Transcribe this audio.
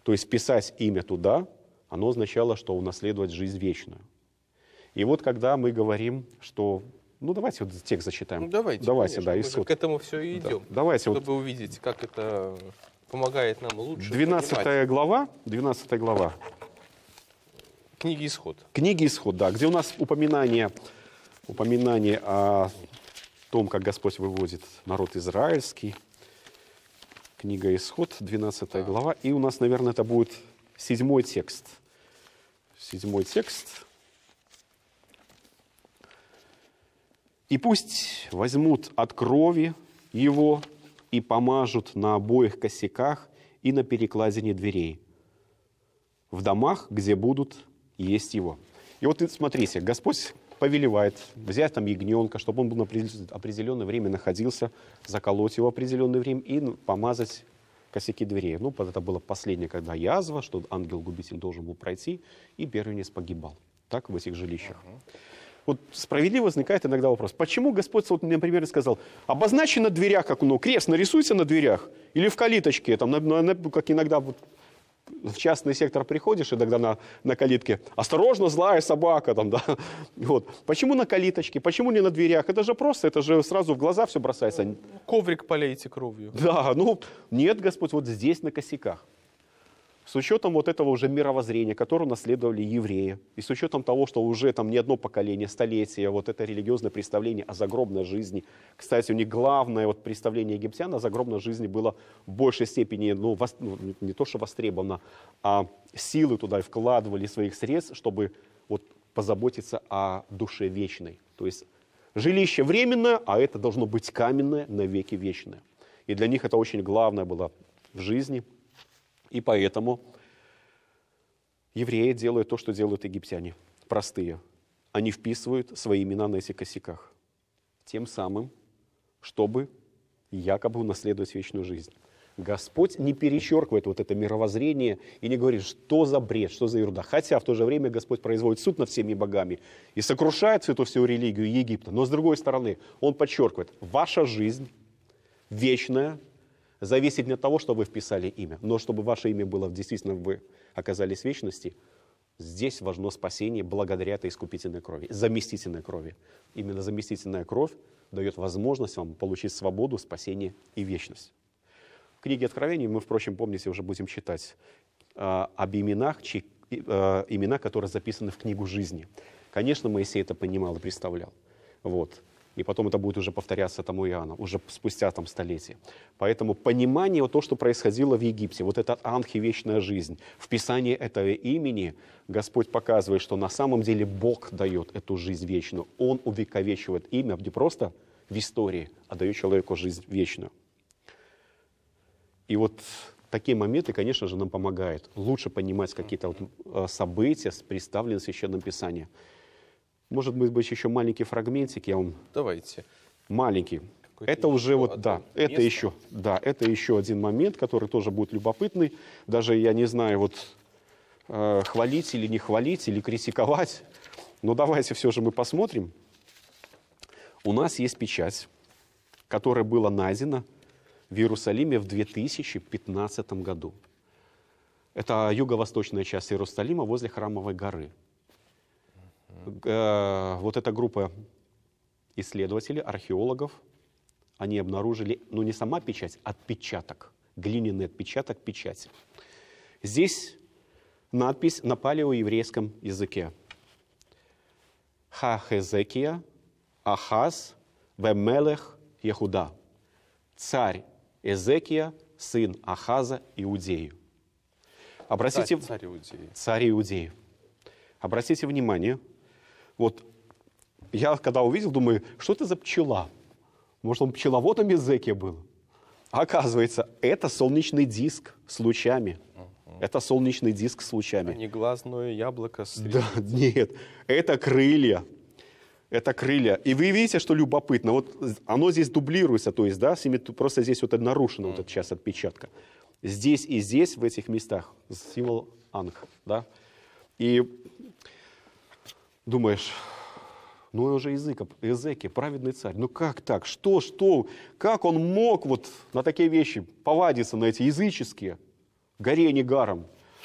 То есть писать имя туда, оно означало, что унаследовать жизнь вечную. И вот когда мы говорим, что... Ну, давайте вот текст зачитаем. Ну, давайте, конечно, да, мы Исход. же к этому все и идем, Да. Давайте чтобы вот увидеть, как это помогает нам лучше 12 глава, 12 глава. Книги Исход. Книги Исход, да, где у нас упоминание о том, как Господь выводит народ израильский. Книга Исход, 12 глава. И у нас, наверное, это будет 7 текст. 7 текст. «И пусть возьмут от крови его и помажут на обоих косяках и на перекладине дверей, в домах, где будут есть его». И вот смотрите, Господь повелевает взять там ягненка, чтобы он был на определенное время находился, заколоть его определенное время и помазать косяки дверей. Ну, это было последнее, когда язва, что ангел-губитель должен был пройти, и первенец погибал. Так, в этих жилищах. Вот справедливо возникает иногда вопрос, почему Господь, вот, например, сказал, обозначь на дверях, как, крест нарисуйте на дверях, или в калиточке, там, как иногда вот, в частный сектор приходишь, и тогда на калитке «Осторожно, злая собака!» там, да? Вот. Почему на калиточке? Почему не на дверях? Это же просто, это же сразу в глаза все бросается. Коврик полейте кровью. Да, нет, Господь, вот здесь на косяках. С учетом вот этого уже мировоззрения, которое наследовали евреи, и с учетом того, что уже там не одно поколение, столетия, вот это религиозное представление о загробной жизни. Кстати, у них главное вот представление египтян о загробной жизни было в большей степени, не то что востребовано, а силы туда вкладывали своих средств, чтобы вот позаботиться о душе вечной. То есть жилище временное, а это должно быть каменное, навеки вечное. И для них это очень главное было в жизни. И поэтому евреи делают то, что делают египтяне, простые. Они вписывают свои имена на этих косяках. Тем самым, чтобы якобы унаследовать вечную жизнь. Господь не перечеркивает вот это мировоззрение и не говорит, что за бред, что за ерунда. Хотя в то же время Господь производит суд над всеми богами и сокрушает эту всю религию Египта. Но с другой стороны, Он подчеркивает, ваша жизнь вечная, зависит не от того, что вы вписали имя, но чтобы ваше имя было действительно, вы оказались в вечности, здесь важно спасение благодаря этой искупительной крови, заместительной крови. Именно заместительная кровь дает возможность вам получить свободу, спасение и вечность. В книге Откровений мы, впрочем, помните, уже будем читать об именах, имена, которые записаны в книгу жизни. Конечно, Моисей это понимал и представлял. Вот. И потом это будет уже повторяться тому Иоанна, уже спустя там столетия. Поэтому понимание вот то, что происходило в Египте, вот этот анх и вечная жизнь, в Писании этого имени Господь показывает, что на самом деле Бог дает эту жизнь вечную. Он увековечивает имя не просто в истории, а дает человеку жизнь вечную. И вот такие моменты, конечно же, нам помогают лучше понимать какие-то вот события, представленные в Священном Писании. Может быть, еще маленький фрагментик, я вам... Давайте. Маленький. Это уже вот, да, это еще один момент, который тоже будет любопытный. Даже я не знаю, вот хвалить или не хвалить, или критиковать. Но давайте все же мы посмотрим. У нас есть печать, которая была найдена в Иерусалиме в 2015 году. Это юго-восточная часть Иерусалима возле Храмовой горы. Вот эта группа исследователей, археологов, они обнаружили, не сама печать, а отпечаток, глиняный отпечаток печати. Здесь надпись на палеоеврейском языке. Ха-Хезекия, Ахаз, Вемелех, Яхуда. Царь Эзекия, сын Ахаза, Иудею. Царь Иудеи. Обратите внимание, вот я когда увидел, думаю, что это за пчела? Может, он пчеловодом Эзекия был? А оказывается, это солнечный диск с лучами. Это солнечный диск с лучами. А не глазное яблоко. Да, нет, это крылья. Это крылья. И вы видите, что любопытно. Вот оно здесь дублируется, то есть, да, просто здесь вот нарушена вот эта часть отпечатка. Здесь и здесь, в этих местах, символ анх, да. И думаешь, уже Эзекия, праведный царь. Как так? Что? Как он мог вот на такие вещи повадиться, на эти языческие, горе негаром?